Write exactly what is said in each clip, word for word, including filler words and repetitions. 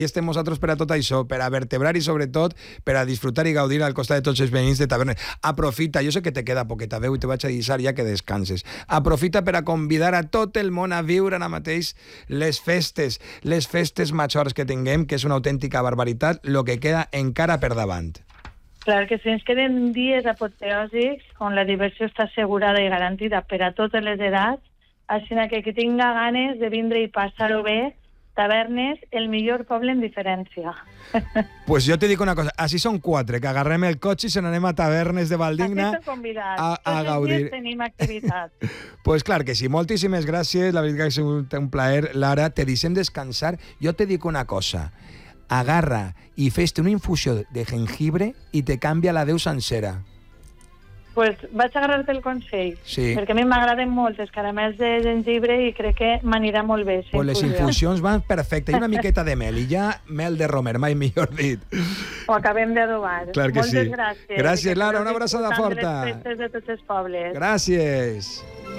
I estem nosaltres per a tot això, per a vertebrar i sobretot per a disfrutar i gaudir al costat de tots els veïns de Tavernes. Aprofita, jo sé que te queda poqueta veu i te vaig a deixar ja que descanses. Aprofita per a convidar a tot el món a viure ara mateix les festes, les festes majors que tinguem, que és una autèntica barbaritat, el que queda encara per davant. Clar que sí, ens queden dies apoteòsics on la diversió està assegurada i garantida per a totes les edats, així que qui tinga ganes de vindre i passar-ho bé, Tavernes, el millor poble en diferència. Pues jo te dic una cosa, així són quatre, que agarrem el cotxe i se n'anem a Tavernes de Valdigna a, a gaudir. Tots els dies tenim activitat. Pues clar que sí, moltíssimes gràcies, la veritat que ha sigut un plaer, Lara, te deixem descansar. Jo te dic una cosa, agarra i fes-te una infusió de jengibre i te canvia la veu sencera. Pues vaig agarrar-te el consell, sí. perquè a mi m'agraden molt els caramels de gengibre i crec que m'anirà molt bé. Pues les infusions van perfectes, i una miqueta de mel, i ja mel de romer, mai millor dit. Ho acabem d'adobar. Clar que Moltes sí. gràcies. Gràcies, Lara, una abraçada forta. De les festes de tots els pobles. Gràcies.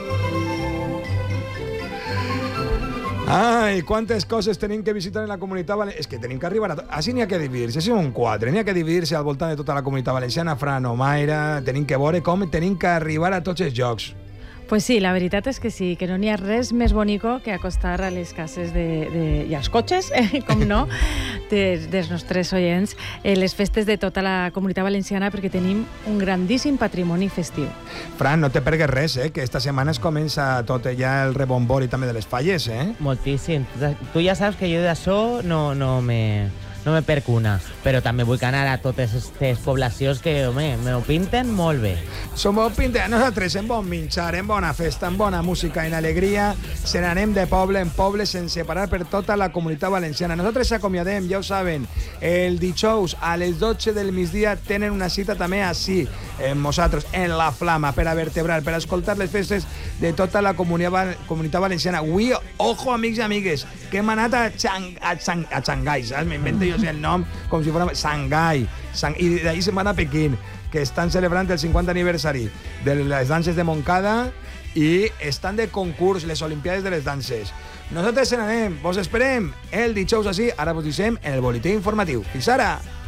Ai, quantes coses tenim que visitar en la comunitat valenciana. És que tenim que arribar a... Així n'hi ha que dividir-se, així són quatre. N'hi ha que dividir-se al voltant de tota la comunitat valenciana, Fran o Mayra. Tenim que veure com tenim que arribar a tots els llocs. Pues sí, la veritat és que sí, que no n'hi ha res més bonico que acostar a les cases de, de, i als cotxes, eh, com no, de, dels nostres oients, eh, les festes de tota la comunitat valenciana, perquè tenim un grandíssim patrimoni festiu. Fran, no te pergues res, eh, que esta setmana es comença tot ja el rebombori també de les falles, eh? Moltíssim. Tu ja saps que jo d'això no, no me... no me perc una, però també vull anar a totes aquestes poblacions que, home, me ho pinten molt bé. Som bon pinten, nosaltres en bon menjar, en bona festa, en bona música, en alegria, se n'anem de poble en poble sense parar per tota la comunitat valenciana. Nosaltres s'acomiadem, ja ho saben, el dijous a les dotze del migdia tenen una cita també així, en nosaltres, en la Flama, per a vertebrar, per a escoltar les festes de tota la comunitat, comunitat valenciana. Avui, ojo, amics i amigues, que hem anat a, Xang, a, Xang, a Xangai, saps? M'invento jo el nom com si fos Shanghai, Sang... i d'ahir se'n van a Pequín, que estan celebrant el cinquanta aniversari de les danses de Montcada i estan de concurs les Olimpiades de les danses. Nosaltres se n'anem, vos esperem el dijous així, ara vos deixem en el boletí informatiu. Fins ara!